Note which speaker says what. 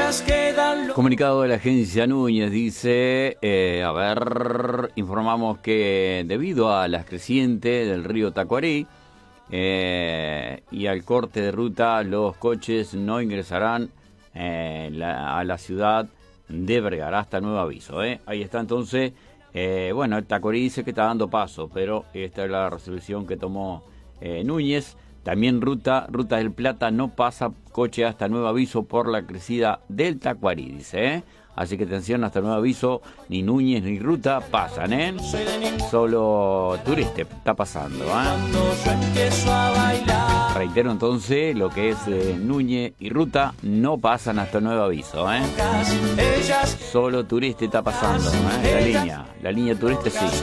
Speaker 1: Comunicado de la agencia Núñez dice, informamos que debido a las crecientes del río Tacuarí y al corte de ruta, los coches no ingresarán a la ciudad de Vergara hasta nuevo aviso. Ahí está entonces, el Tacuarí dice que está dando paso, pero esta es la resolución que tomó Núñez. También ruta del Plata no pasa coche hasta nuevo aviso por la crecida del Tacuarí, dice, Así que atención, hasta nuevo aviso, ni Núñez ni ruta pasan, Solo turista está pasando, Reitero entonces, lo que es Núñez y ruta no pasan hasta nuevo aviso, Solo turista está pasando, la línea turista sí.